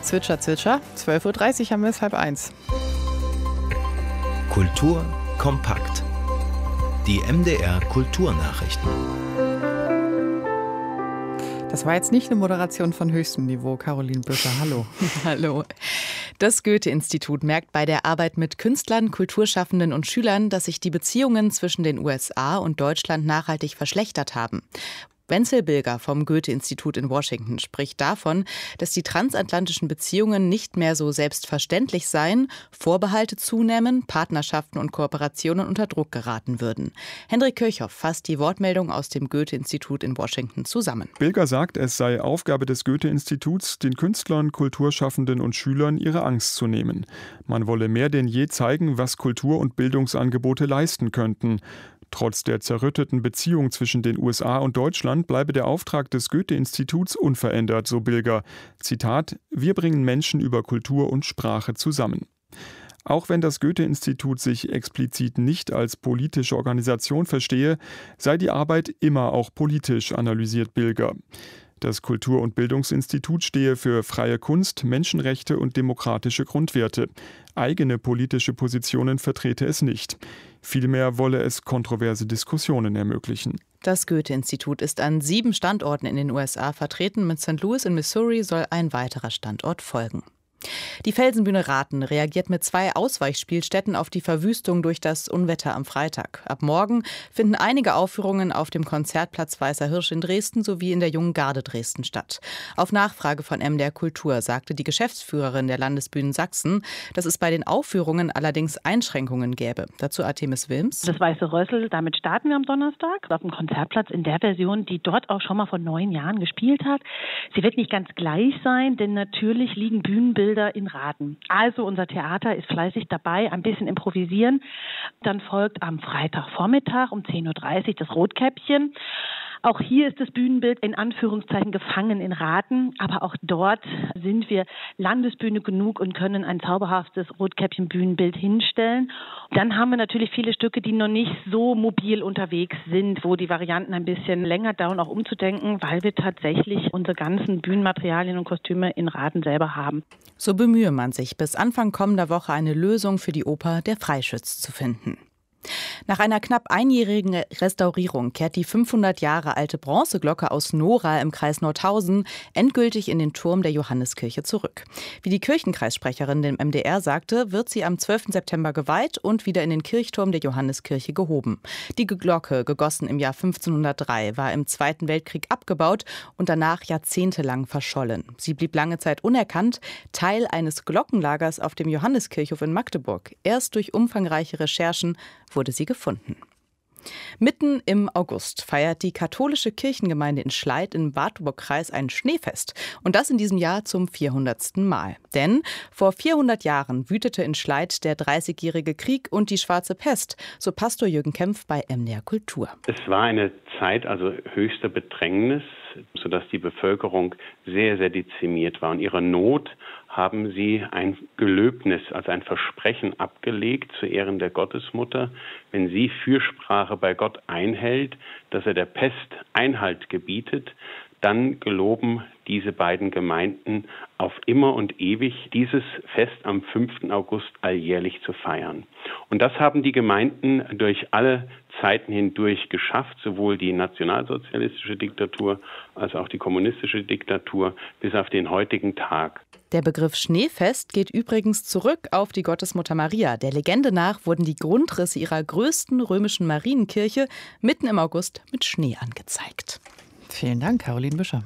Zwitscher, zwitscher. 12.30 Uhr haben wir es 12:30. Kultur kompakt. Die MDR Kulturnachrichten. Das war jetzt nicht eine Moderation von höchstem Niveau. Caroline Büscher, hallo. Hallo. Das Goethe-Institut merkt bei der Arbeit mit Künstlern, Kulturschaffenden und Schülern, dass sich die Beziehungen zwischen den USA und Deutschland nachhaltig verschlechtert haben. Wenzel Bilger vom Goethe-Institut in Washington spricht davon, dass die transatlantischen Beziehungen nicht mehr so selbstverständlich seien, Vorbehalte zunehmen, Partnerschaften und Kooperationen unter Druck geraten würden. Hendrik Kirchhoff fasst die Wortmeldung aus dem Goethe-Institut in Washington zusammen. Bilger sagt, es sei Aufgabe des Goethe-Instituts, den Künstlern, Kulturschaffenden und Schülern ihre Angst zu nehmen. Man wolle mehr denn je zeigen, was Kultur- und Bildungsangebote leisten könnten. Trotz der zerrütteten Beziehung zwischen den USA und Deutschland bleibe der Auftrag des Goethe-Instituts unverändert, so Bilger. Zitat: Wir bringen Menschen über Kultur und Sprache zusammen. Auch wenn das Goethe-Institut sich explizit nicht als politische Organisation verstehe, sei die Arbeit immer auch politisch, analysiert Bilger. Das Kultur- und Bildungsinstitut stehe für freie Kunst, Menschenrechte und demokratische Grundwerte. Eigene politische Positionen vertrete es nicht. Vielmehr wolle es kontroverse Diskussionen ermöglichen. Das Goethe-Institut ist an 7 Standorten in den USA vertreten. Mit St. Louis in Missouri soll ein weiterer Standort folgen. Die Felsenbühne Rathen reagiert mit 2 Ausweichspielstätten auf die Verwüstung durch das Unwetter am Freitag. Ab morgen finden einige Aufführungen auf dem Konzertplatz Weißer Hirsch in Dresden sowie in der Jungen Garde Dresden statt. Auf Nachfrage von MDR Kultur sagte die Geschäftsführerin der Landesbühnen Sachsen, dass es bei den Aufführungen allerdings Einschränkungen gäbe. Dazu Artemis Wilms. Das Weiße Rössel, damit starten wir am Donnerstag auf dem Konzertplatz in der Version, die dort auch schon mal vor 9 Jahren gespielt hat. Sie wird nicht ganz gleich sein, denn natürlich liegen Bühnenbilder in Rathen. Also unser Theater ist fleißig dabei, ein bisschen improvisieren. Dann folgt am Freitagvormittag um 10.30 Uhr das Rotkäppchen. Auch hier ist das Bühnenbild in Anführungszeichen gefangen in Rathen, aber auch dort sind wir Landesbühne genug und können ein zauberhaftes Rotkäppchen-Bühnenbild hinstellen. Dann haben wir natürlich viele Stücke, die noch nicht so mobil unterwegs sind, wo die Varianten ein bisschen länger dauern, auch umzudenken, weil wir tatsächlich unsere ganzen Bühnenmaterialien und Kostüme in Rathen selber haben. So bemühe man sich, bis Anfang kommender Woche eine Lösung für die Oper Der Freischütz zu finden. Nach einer knapp einjährigen Restaurierung kehrt die 500 Jahre alte Bronzeglocke aus Nora im Kreis Nordhausen endgültig in den Turm der Johanneskirche zurück. Wie die Kirchenkreissprecherin dem MDR sagte, wird sie am 12. September geweiht und wieder in den Kirchturm der Johanneskirche gehoben. Die Glocke, gegossen im Jahr 1503, war im Zweiten Weltkrieg abgebaut und danach jahrzehntelang verschollen. Sie blieb lange Zeit unerkannt, Teil eines Glockenlagers auf dem Johanneskirchhof in Magdeburg. Erst durch umfangreiche Recherchen wurde sie gefunden. Mitten im August feiert die katholische Kirchengemeinde in Schleid im Wartburgkreis ein Schneefest. Und das in diesem Jahr zum 400. Mal. Denn vor 400 Jahren wütete in Schleid der 30-jährige Krieg und die Schwarze Pest, so Pastor Jürgen Kempf bei MDR Kultur. Es war eine Zeit höchster Bedrängnis, sodass die Bevölkerung sehr, sehr dezimiert war. Und ihrer Not haben sie ein Gelöbnis, also ein Versprechen abgelegt zu Ehren der Gottesmutter, wenn sie Fürsprache bei Gott einhält, dass er der Pest Einhalt gebietet, dann geloben diese beiden Gemeinden auf immer und ewig dieses Fest am 5. August alljährlich zu feiern. Und das haben die Gemeinden durch alle Zeiten hindurch geschafft, sowohl die nationalsozialistische Diktatur als auch die kommunistische Diktatur bis auf den heutigen Tag. Der Begriff Schneefest geht übrigens zurück auf die Gottesmutter Maria. Der Legende nach wurden die Grundrisse ihrer größten römischen Marienkirche mitten im August mit Schnee angezeigt. Vielen Dank, Caroline Büscher.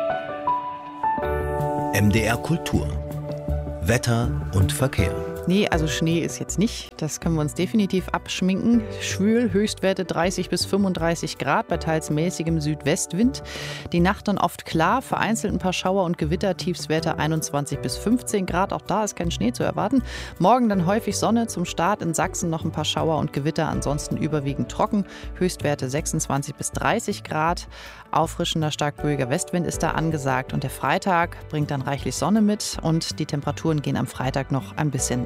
MDR Kultur. Wetter und Verkehr. Nee, also Schnee ist jetzt nicht. Das können wir uns definitiv abschminken. Schwül, Höchstwerte 30 bis 35 Grad bei teils mäßigem Südwestwind. Die Nacht dann oft klar, vereinzelt ein paar Schauer und Gewitter, Tiefstwerte 21 bis 15 Grad. Auch da ist kein Schnee zu erwarten. Morgen dann häufig Sonne, zum Start in Sachsen noch ein paar Schauer und Gewitter, ansonsten überwiegend trocken. Höchstwerte 26 bis 30 Grad. Auffrischender, stark böiger Westwind ist da angesagt. Und der Freitag bringt dann reichlich Sonne mit und die Temperaturen gehen am Freitag noch ein bisschen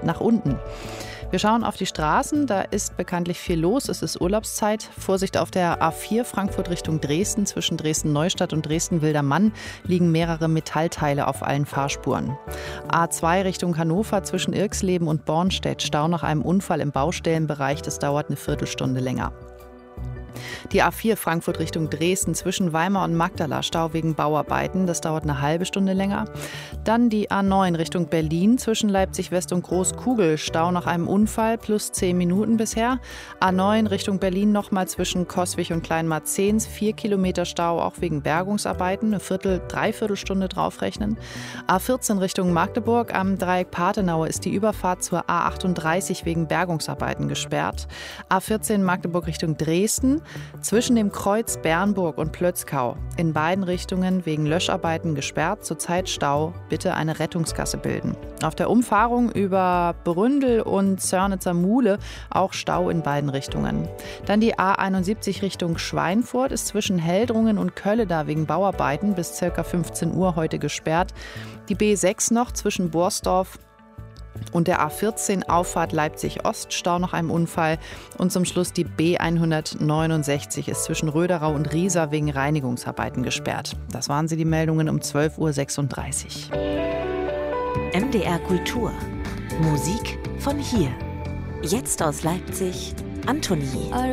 nach unten. Wir schauen auf die Straßen, da ist bekanntlich viel los, es ist Urlaubszeit. Vorsicht auf der A4 Frankfurt Richtung Dresden, zwischen Dresden-Neustadt und Dresden-Wildermann liegen mehrere Metallteile auf allen Fahrspuren. A2 Richtung Hannover zwischen Irxleben und Bornstedt, Stau nach einem Unfall im Baustellenbereich, das dauert eine Viertelstunde länger. Die A4 Frankfurt Richtung Dresden zwischen Weimar und Magdala, Stau wegen Bauarbeiten, das dauert eine halbe Stunde länger. Dann die A9 Richtung Berlin zwischen Leipzig West und Großkugel, Stau nach einem Unfall plus 10 Minuten bisher. A9 Richtung Berlin nochmal zwischen Coswig und Kleinmarzens, 4 Kilometer Stau, auch wegen Bergungsarbeiten, eine Dreiviertelstunde draufrechnen. A14 Richtung Magdeburg, am Dreieck Patenau ist die Überfahrt zur A38 wegen Bergungsarbeiten gesperrt. A14 Magdeburg Richtung Dresden, zwischen dem Kreuz Bernburg und Plötzkau, in beiden Richtungen wegen Löscharbeiten gesperrt, zurzeit Stau, bitte eine Rettungsgasse bilden. Auf der Umfahrung über Bründel und Zörnitzer Mule auch Stau in beiden Richtungen. Dann die A71 Richtung Schweinfurt ist zwischen Heldrungen und Kölleda wegen Bauarbeiten bis ca. 15 Uhr heute gesperrt. Die B6 noch zwischen Borsdorf und der A14 Auffahrt Leipzig-Ost, Stau nach einem Unfall. Und zum Schluss die B169 ist zwischen Röderau und Riesa wegen Reinigungsarbeiten gesperrt. Das waren sie, die Meldungen um 12.36 Uhr. MDR Kultur. Musik von hier. Jetzt aus Leipzig, Antonie.